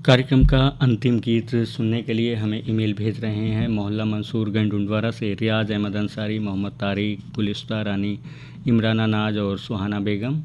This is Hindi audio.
कार्यक्रम का अंतिम गीत सुनने के लिए हमें ईमेल भेज रहे हैं मोहल्ला मंसूरगंज डुंडवारा से रियाज अहमद अंसारी, मोहम्मद तारिक, गुलिस्ता रानी, इमराना नाज और सुहाना बेगम।